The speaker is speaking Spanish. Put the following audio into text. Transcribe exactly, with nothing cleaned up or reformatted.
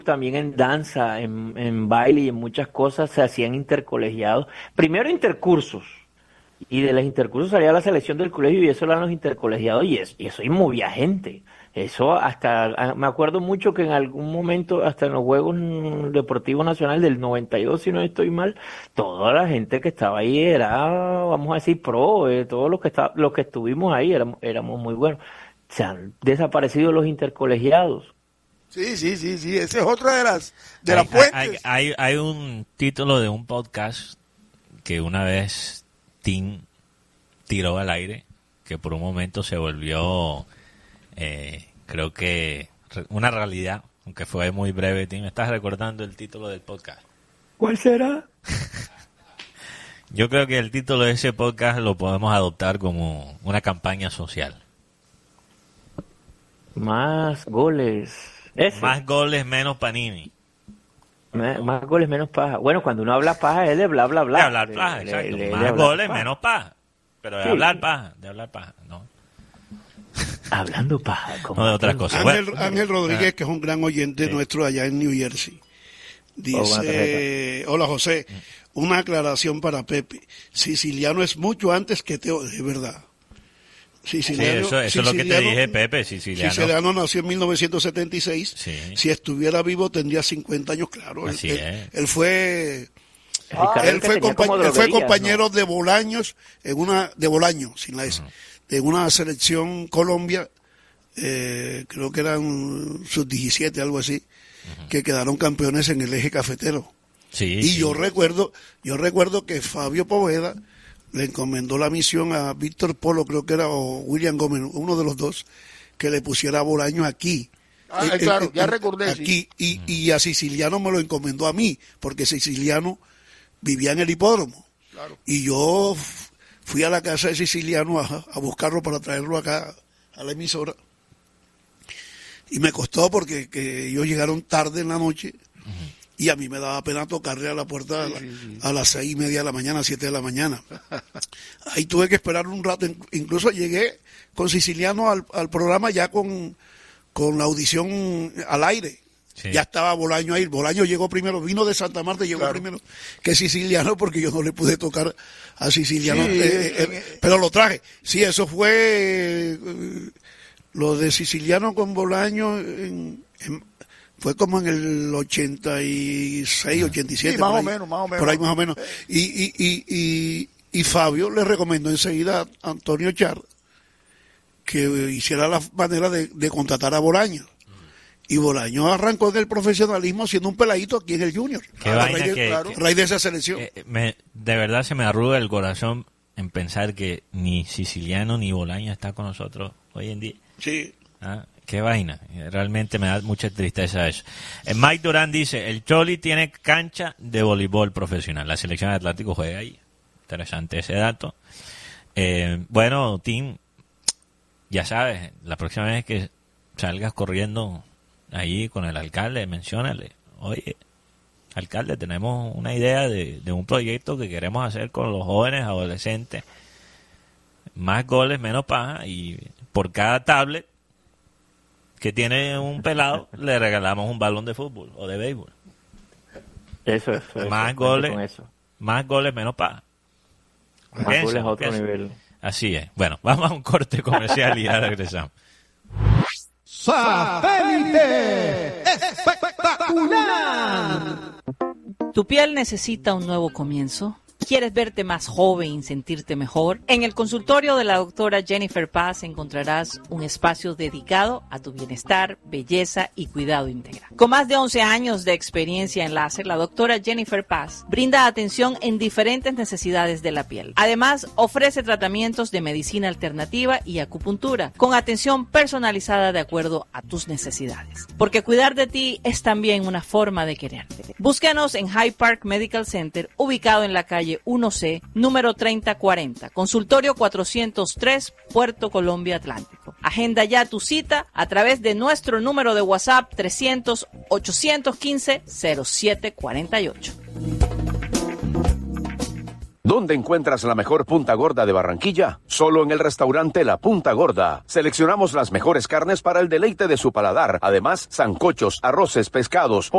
también en danza, en, en baile y en muchas cosas se hacían intercolegiados. Primero intercursos, y de los intercursos salía la selección del colegio y eso eran los intercolegiados y eso, y eso y movía gente. Eso hasta, me acuerdo mucho que en algún momento, hasta en los Juegos Deportivos Nacionales del noventa y dos, si no estoy mal, toda la gente que estaba ahí era, vamos a decir, pro, eh, todos los que está, los que estuvimos ahí éramos, éramos muy buenos. Se han desaparecido los intercolegiados. Sí, sí, sí, sí, esa es otra de las, de hay, las fuentes. Hay, hay, hay un título de un podcast que una vez Tim tiró al aire, que por un momento se volvió, eh, creo que una realidad, aunque fue muy breve. Tim, ¿estás recordando el título del podcast? ¿Cuál será? Yo creo que el título de ese podcast lo podemos adoptar como una campaña social. Más goles. Ese. Más goles, menos Panini. Más goles, menos paja. Bueno, cuando uno habla paja es de bla, bla, bla. De hablar paja, le, exacto. Le, le, Más de goles, paja. menos paja. Pero de sí, hablar sí. paja, de hablar paja, ¿no? Hablando paja. No de otras cosas. Ángel, Bueno. Ángel Rodríguez, que es un gran oyente sí. nuestro allá en New Jersey, dice, oh, hola José, una aclaración para Pepe. Siciliano es mucho antes que Teo, de verdad. Siciliano, sí, eso, eso es lo que te dije, Pepe, Siciliano. Siciliano nació en mil novecientos setenta y seis. Sí. Si estuviera vivo tendría cincuenta años, claro. Así él, es. él, él fue... Ah, él fue, compa- él fue compañero ¿no? de Bolaños, en una de Bolaños, sin la S, uh-huh. en una selección Colombia, eh, creo que eran sub diecisiete, algo así, uh-huh. que quedaron campeones en el eje cafetero. Sí, y sí. yo recuerdo, yo recuerdo que Fabio Poveda le encomendó la misión a Víctor Polo, creo que era, o William Gómez, uno de los dos, que le pusiera Bolaños aquí. Ah, eh, claro, eh, ya eh, recordé. Aquí, Sí. y, y a Siciliano me lo encomendó a mí, porque Siciliano vivía en el hipódromo. Claro. Y yo fui a la casa de Siciliano a, a buscarlo para traerlo acá a la emisora. Y me costó porque que ellos llegaron tarde en la noche. Uh-huh. Y a mí me daba pena tocarle a la puerta sí, a, la, sí, sí. a las seis y media de la mañana, siete de la mañana. Ahí tuve que esperar un rato. Incluso llegué con Siciliano al, al programa ya con, con la audición al aire. Sí. Ya estaba Bolaño ahí. Bolaño llegó primero, vino de Santa Marta y llegó claro. primero que Siciliano, porque yo no le pude tocar a Siciliano. Sí, eh, eh, eh, pero lo traje. Sí, eso fue eh, lo de Siciliano con Bolaño en, en fue como en el ochenta y seis, ochenta y siete. Sí, más o menos, más o menos. Por ahí más o menos. Y, y, y, y, y Fabio le recomendó enseguida a Antonio Char que hiciera la manera de, de contratar a Bolaño. Y Bolaño arrancó en el profesionalismo siendo un peladito aquí en el Junior. Qué a vaina raíz de, que, claro, que, raíz de esa selección. Eh, me, de verdad se me arruga el corazón en pensar que ni Siciliano ni Bolaño está con nosotros hoy en día. Sí. ¿Ah? Qué vaina, realmente me da mucha tristeza eso. Eh, Mike Durán dice, el Choli tiene cancha de voleibol profesional, la selección de Atlántico juega ahí. Interesante ese dato. Eh, bueno, Tim, ya sabes, la próxima vez que salgas corriendo ahí con el alcalde, menciónale, oye, alcalde, tenemos una idea de, de un proyecto que queremos hacer con los jóvenes, adolescentes, más goles, menos paja, y por cada tablet que tiene un pelado, le regalamos un balón de fútbol o de béisbol. Eso, eso. Más eso, goles, eso. más goles, menos paja. Más piensa, goles a otro piensa. Nivel. Así es. Bueno, vamos a un corte comercial y ya regresamos. ¡Satélite espectacular! ¿Tu piel necesita un nuevo comienzo? ¿Quieres verte más joven y sentirte mejor? En el consultorio de la doctora Jennifer Paz encontrarás un espacio dedicado a tu bienestar, belleza y cuidado integral. Con más de once años de experiencia en láser, la doctora Jennifer Paz brinda atención en diferentes necesidades de la piel. Además, ofrece tratamientos de medicina alternativa y acupuntura, con atención personalizada de acuerdo a tus necesidades. Porque cuidar de ti es también una forma de quererte. Búscanos en Hyde Park Medical Center, ubicado en la calle uno C, número treinta cuarenta, consultorio cuatrocientos tres, Puerto Colombia, Atlántico. Agenda ya tu cita a través de nuestro número de WhatsApp trescientos, ochocientos quince, cero siete cuarenta y ocho. ¿Dónde encuentras la mejor punta gorda de Barranquilla? Solo en el restaurante La Punta Gorda. Seleccionamos las mejores carnes para el deleite de su paladar. Además, sancochos, arroces, pescados,